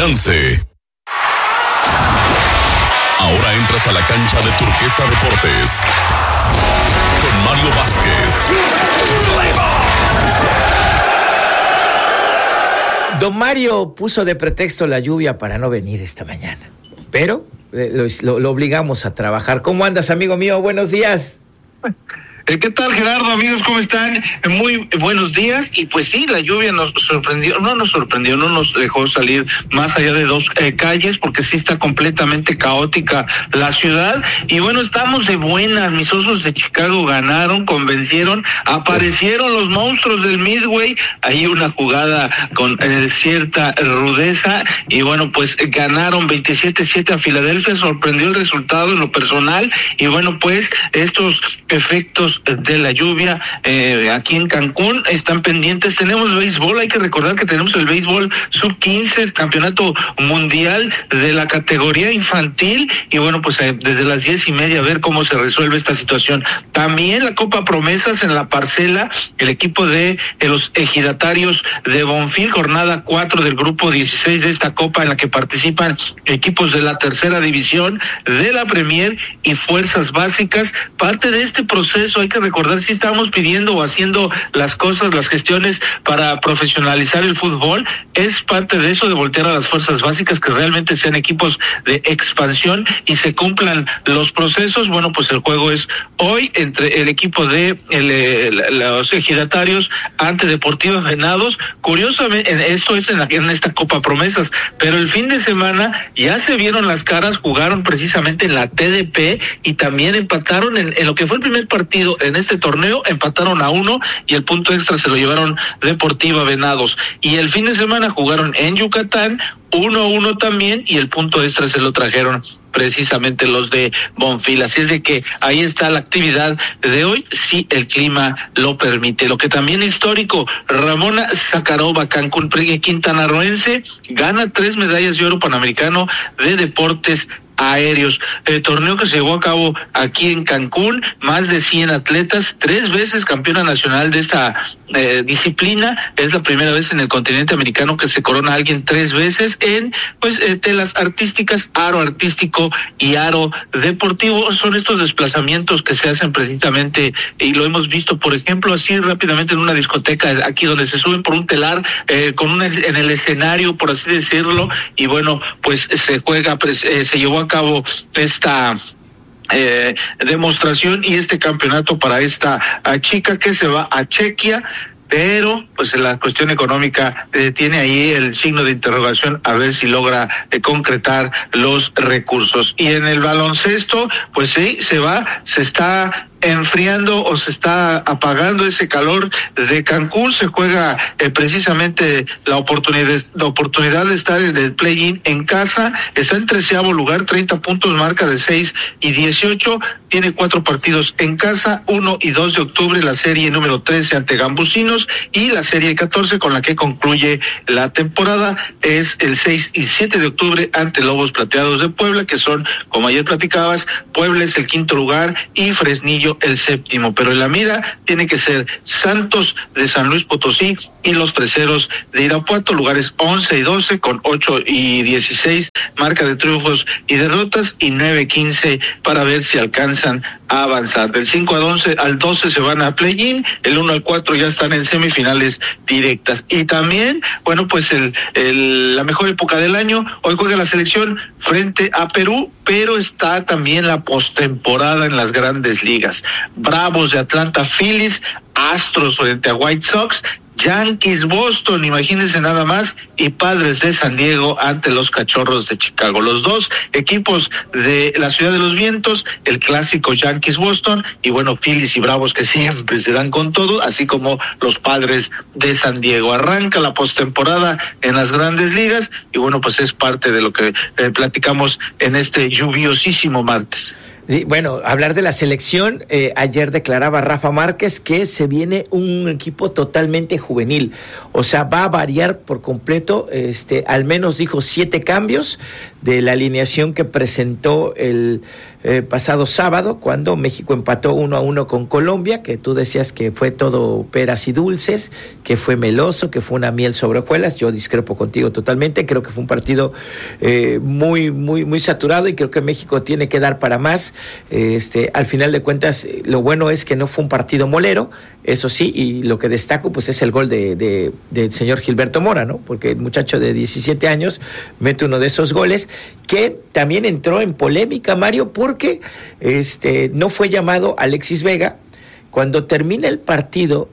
alcance. Ahora entras a la cancha de Turquesa Deportes con Mario Vázquez. Don Mario puso de pretexto la lluvia para no venir esta mañana, pero lo obligamos a trabajar. ¿Cómo andas, amigo mío? Buenos días. ¿Qué tal, Gerardo? Amigos, ¿cómo están? Muy buenos días. Y pues sí, la lluvia nos sorprendió, no nos dejó salir más allá de dos calles, porque sí está completamente caótica la ciudad. Y bueno, estamos de buenas. Mis Osos de Chicago ganaron, convencieron, aparecieron los monstruos del Midway. Ahí una jugada con cierta rudeza. Y bueno, pues ganaron 27-7 a Filadelfia. Sorprendió el resultado en lo personal. Y bueno, pues estos efectos de la lluvia aquí en Cancún están pendientes. Tenemos béisbol, hay que recordar que tenemos el béisbol sub-15, el campeonato mundial de la categoría infantil, y bueno, pues desde las 10:30 a ver cómo se resuelve esta situación. También la Copa Promesas en la parcela, el equipo de los ejidatarios de Bonfil, jornada 4 del grupo 16 de esta copa, en la que participan equipos de la tercera división, de la Premier y fuerzas básicas. Parte de este proceso, hay que recordar, si estamos pidiendo o haciendo las cosas, las gestiones para profesionalizar el fútbol, es parte de eso, de voltear a las fuerzas básicas, que realmente sean equipos de expansión y se cumplan los procesos. Bueno, pues el juego es hoy entre el equipo de los ejidatarios ante Deportivos Venados. Curiosamente, esto es en esta Copa Promesas, pero el fin de semana ya se vieron las caras, jugaron precisamente en la TDP y también empataron en lo que fue el primer partido en este torneo, empataron a 1 y el punto extra se lo llevaron Deportiva Venados. Y el fin de semana jugaron en Yucatán 1-1 también, y el punto extra se lo trajeron precisamente los de Bonfil. Así es de que ahí está la actividad de hoy, si el clima lo permite. Lo que también es histórico, Ramona Zakharova, Cancún quintanarroense, gana 3 medallas de oro panamericano de deportes aéreos. El torneo que se llevó a cabo aquí en Cancún, más de 100 atletas, 3 veces campeona nacional de esta disciplina. Es la primera vez en el continente americano que se corona a alguien 3 veces en telas artísticas, aro artístico y aro deportivo. Son estos desplazamientos que se hacen precisamente, y lo hemos visto, por ejemplo, así rápidamente en una discoteca aquí, donde se suben por un telar en el escenario, por así decirlo, y bueno, pues se juega, se llevó a cabo esta demostración y este campeonato para esta chica que se va a Chequia, pero pues la cuestión económica tiene ahí el signo de interrogación, a ver si logra concretar los recursos. Y en el baloncesto, pues sí, se está enfriando o se está apagando ese calor de Cancún. Se juega precisamente la oportunidad de estar en el play-in en casa. Está en 13º lugar, 30 puntos, marca de 6 y 18. Tiene 4 partidos en casa, 1 y 2 de octubre, la serie número 13 ante Gambusinos, y la serie 14 con la que concluye la temporada es el 6 y 7 de octubre ante Lobos Plateados de Puebla, que son, como ayer platicabas, Puebla es el 5º lugar y Fresnillo el 7º, pero en la mira tiene que ser Santos de San Luis Potosí y los Freseros de Irapuato, lugares 11 y 12 con 8 y 16, marca de triunfos y derrotas, y 9-15 para ver si alcanzan a avanzar. Del 5 al 12 se van a play-in, el 1 al 4 ya están en semifinales directas. Y también, bueno, pues la mejor época del año, hoy juega la selección frente a Perú, pero está también la postemporada en las grandes ligas. Bravos de Atlanta, Phillies, Astros frente a White Sox, Yankees, Boston, imagínense nada más, y Padres de San Diego ante los Cachorros de Chicago. Los dos equipos de la Ciudad de los Vientos, el clásico Yankees-Boston, y bueno, Phillies y Bravos, que siempre se dan con todo, así como los Padres de San Diego. Arranca la postemporada en las grandes ligas, y bueno, pues es parte de lo que platicamos en este lluviosísimo martes. Y bueno, hablar de la selección, ayer declaraba Rafa Márquez que se viene un equipo totalmente juvenil, o sea, va a variar por completo, al menos dijo 7 cambios de la alineación que presentó el pasado sábado, cuando México empató 1-1 con Colombia, que tú decías que fue todo peras y dulces, que fue meloso, que fue una miel sobre hojuelas. Yo discrepo contigo totalmente, creo que fue un partido muy saturado, y creo que México tiene que dar para más. Al final de cuentas, lo bueno es que no fue un partido molero, eso sí, y lo que destaco pues es el gol del señor Gilberto Mora, ¿no? Porque el muchacho de 17 años mete uno de esos goles, que también entró en polémica, Mario, porque no fue llamado Alexis Vega. Cuando termina el partido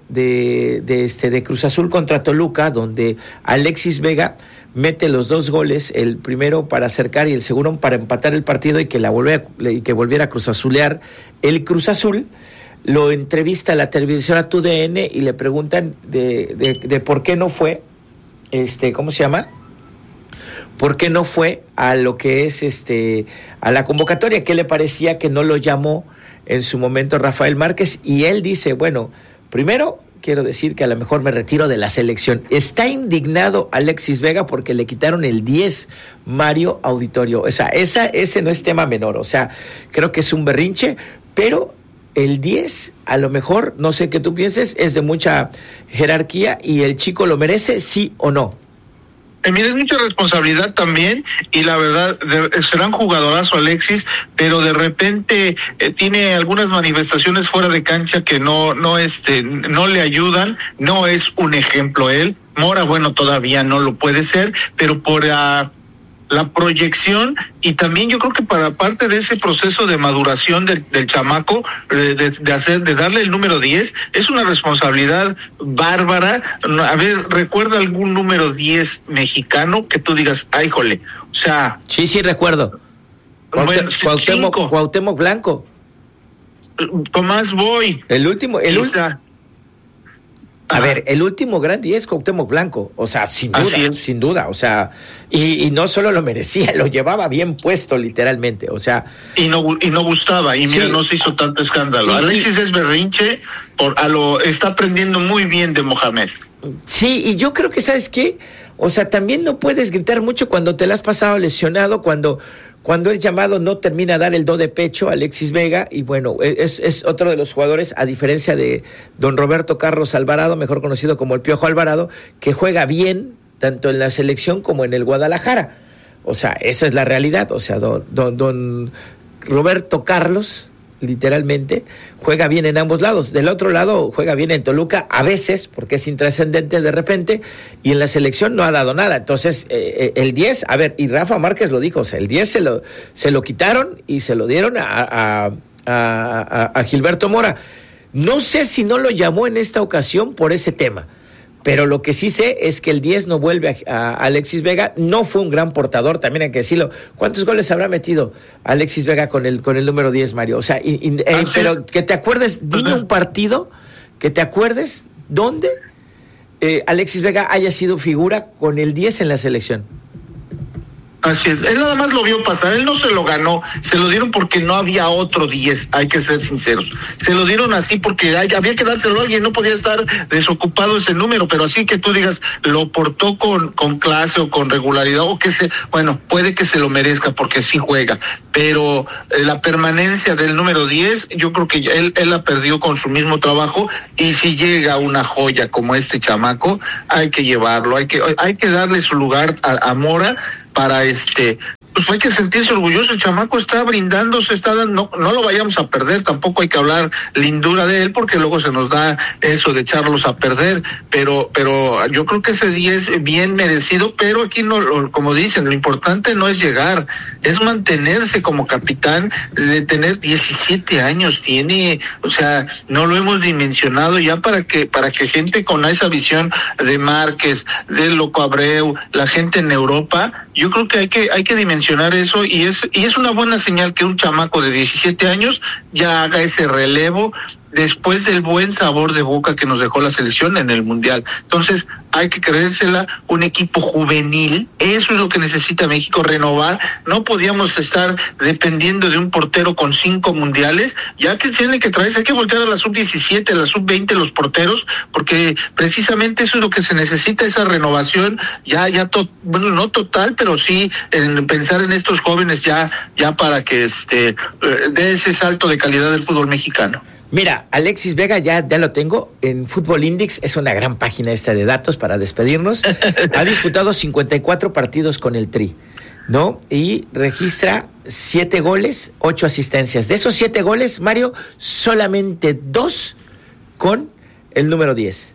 de Cruz Azul contra Toluca, donde Alexis Vega mete los 2 goles, el primero para acercar y el segundo para empatar el partido y que volviera a Cruz Azulear el Cruz Azul, lo entrevista a la televisora TUDN y le preguntan de por qué no fue, ¿cómo se llama? ¿Por qué no fue a lo que es a la convocatoria? ¿Qué le parecía que no lo llamó en su momento Rafael Márquez? Y él dice, bueno, primero quiero decir que a lo mejor me retiro de la selección. Está indignado Alexis Vega porque le quitaron el 10, Mario Auditorio. O sea, ese no es tema menor. O sea, creo que es un berrinche, pero el 10, a lo mejor, no sé qué tú pienses, es de mucha jerarquía y el chico lo merece, sí o no. Mira, es mucha responsabilidad también, y la verdad, será un jugadorazo Alexis, pero de repente tiene algunas manifestaciones fuera de cancha que no le ayudan. No es un ejemplo él. Mora, bueno, todavía no lo puede ser, pero por la proyección, y también yo creo que para parte de ese proceso de maduración del chamaco, de darle el número 10, es una responsabilidad bárbara. A ver, ¿recuerda algún número 10 mexicano que tú digas, ay, jole? O sea... Sí, recuerdo. Cuauhtémoc Blanco. Tomás Boy. El último... A ver, el último gran 10 es Cuauhtémoc Blanco, o sea, sin duda, o sea, y no solo lo merecía, lo llevaba bien puesto literalmente, o sea. Y no gustaba, y mira, sí, no se hizo tanto escándalo. Alexis es berrinche, está aprendiendo muy bien de Mohamed. Sí, y yo creo que, ¿sabes qué? O sea, también no puedes gritar mucho cuando te la has pasado lesionado, cuando es llamado no termina a dar el do de pecho Alexis Vega, y bueno, es otro de los jugadores, a diferencia de don Roberto Carlos Alvarado, mejor conocido como el Piojo Alvarado, que juega bien tanto en la selección como en el Guadalajara. O sea, esa es la realidad. O sea, don Roberto Carlos, literalmente, juega bien en ambos lados. Del otro lado, juega bien en Toluca, a veces, porque es intrascendente de repente, y en la selección no ha dado nada. Entonces, el 10, a ver, y Rafa Márquez lo dijo, o sea, el 10 se lo quitaron y se lo dieron a Gilberto Mora. No sé si no lo llamó en esta ocasión por ese tema, pero lo que sí sé es que el 10 no vuelve a Alexis Vega. No fue un gran portador, también hay que decirlo. ¿Cuántos goles habrá metido Alexis Vega con el número 10, Mario? O sea, pero que te acuerdes, dime un partido, que te acuerdes dónde Alexis Vega haya sido figura con el 10 en la selección. Así es, él nada más lo vio pasar, él no se lo ganó, se lo dieron porque no había otro 10, hay que ser sinceros, se lo dieron así porque había que dárselo a alguien, no podía estar desocupado ese número, pero así que tú digas, lo portó con clase o con regularidad, o puede que se lo merezca porque sí juega, pero la permanencia del número 10, yo creo que él la perdió con su mismo trabajo, y si llega una joya como este chamaco, hay que llevarlo, hay que darle su lugar a Mora, para pues hay que sentirse orgulloso. El chamaco está brindándose, no lo vayamos a perder, tampoco hay que hablar lindura de él porque luego se nos da eso de echarlos a perder, pero yo creo que ese 10 bien merecido, pero aquí no, como dicen, lo importante no es llegar, es mantenerse como capitán, de tener 17 años tiene, o sea, no lo hemos dimensionado ya para que gente con esa visión de Márquez, de Loco Abreu, la gente en Europa, yo creo que hay que dimensionar eso, y es una buena señal que un chamaco de 17 años ya haga ese relevo después del buen sabor de boca que nos dejó la selección en el Mundial. Entonces, hay que creérsela, un equipo juvenil, eso es lo que necesita México, renovar. No podíamos estar dependiendo de un portero con 5 mundiales, ya que tiene que traerse, hay que voltear a la sub-17, a la sub-20 los porteros, porque precisamente eso es lo que se necesita, esa renovación, bueno, no total, pero sí en pensar en estos jóvenes ya para que dé ese salto de calidad del fútbol mexicano. Mira, Alexis Vega ya lo tengo en Fútbol Index, es una gran página esta de datos para despedirnos. Ha disputado 54 partidos con el Tri, ¿no? Y registra 7 goles, 8 asistencias. De esos 7 goles, Mario, solamente 2 con el número 10.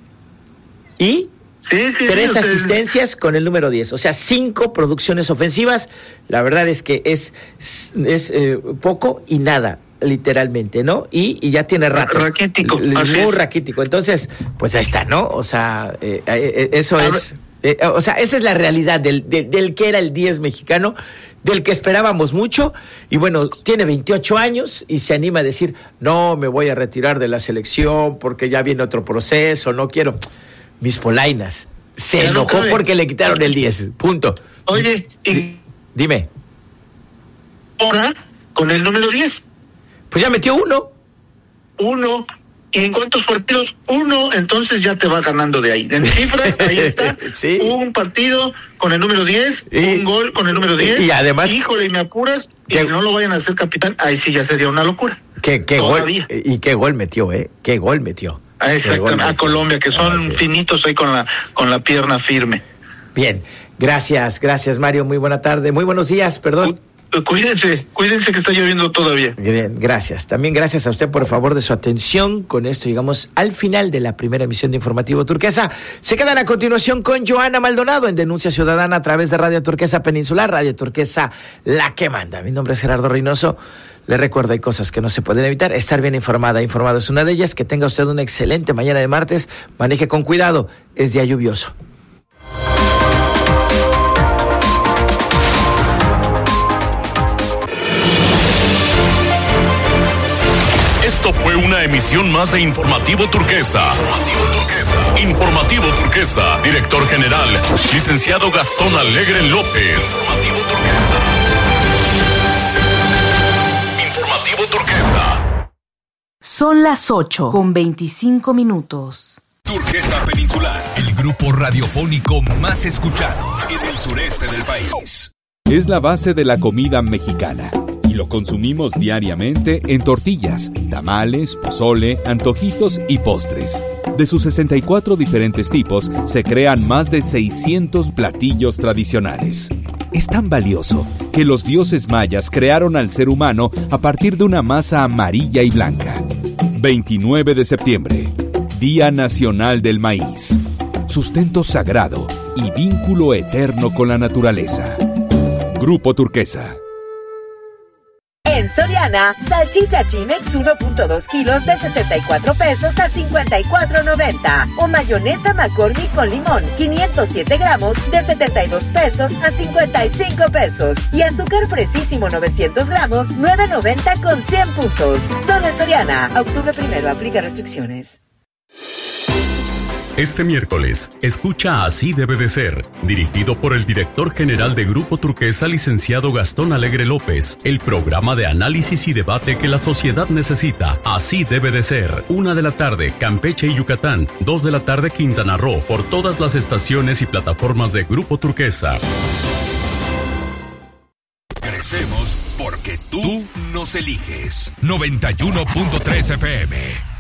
Y 3 asistencias con el número 10. O sea, 5 producciones ofensivas. La verdad es que es poco y nada, literalmente, ¿no? Y ya tiene rato. Raquítico. Muy raquítico. Entonces, pues ahí está, ¿no? O sea, eso es... o sea, esa es la realidad del que era el 10 mexicano, del que esperábamos mucho, y bueno, tiene 28 años y se anima a decir, no, me voy a retirar de la selección porque ya viene otro proceso, no quiero... Mis polainas. Se enojó porque le quitaron el 10. Punto. Oye, dime. Ahora, con el número 10. Pues ya metió 1. ¿Y en cuántos partidos? 1, entonces ya te va ganando de ahí. En cifras, ahí está. Sí. Un partido con el número 10, un gol con el número 10. Y además... Híjole, y me apuras, y no lo vayan a hacer capitán, ahí sí ya sería una locura. ¿Qué gol? Y qué gol metió, ¿eh? ¿Qué gol metió? Exactamente, a Colombia, que son finitos ahí con la pierna firme. Bien, gracias Mario, muy buena tarde, muy buenos días, perdón. Cuídense que está lloviendo todavía. Bien, gracias. También gracias a usted por el favor de su atención. Con esto llegamos al final de la primera emisión de Informativo Turquesa. Se quedan a continuación con Joana Maldonado en Denuncia Ciudadana a través de Radio Turquesa Peninsular, Radio Turquesa, la que manda. Mi nombre es Gerardo Reynoso. Le recuerdo, hay cosas que no se pueden evitar. Estar bien informado es una de ellas. Que tenga usted una excelente mañana de martes. Maneje con cuidado. Es día lluvioso. Esto fue una emisión más de Informativo Turquesa. Informativo Turquesa. Director General, licenciado Gastón Alegre López. Informativo Turquesa. Son las 8:25. Turquesa Peninsular, el grupo radiofónico más escuchado en el sureste del país. Es la base de la comida mexicana y lo consumimos diariamente en tortillas, tamales, pozole, antojitos y postres. De sus 64 diferentes tipos, se crean más de 600 platillos tradicionales. Es tan valioso que los dioses mayas crearon al ser humano a partir de una masa amarilla y blanca. 29 de septiembre, Día Nacional del Maíz. Sustento sagrado y vínculo eterno con la naturaleza. Grupo Turquesa. En Soriana, salchicha Chimex 1.2 kilos de 64 pesos a 54.90. O mayonesa McCormick con limón 507 gramos de 72 pesos a 55 pesos. Y azúcar Precisísimo 900 gramos 9.90 con 100 puntos. Solo en Soriana. Octubre 1, aplica restricciones. Este miércoles, escucha Así debe de ser, dirigido por el director general de Grupo Turquesa, licenciado Gastón Alegre López, el programa de análisis y debate que la sociedad necesita. Así debe de ser. 1 de la tarde, Campeche y Yucatán. 2 de la tarde, Quintana Roo, por todas las estaciones y plataformas de Grupo Turquesa. Crecemos porque tú nos eliges. 91.3 FM.